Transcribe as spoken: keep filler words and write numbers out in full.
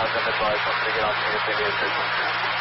them advised once they get on to the video.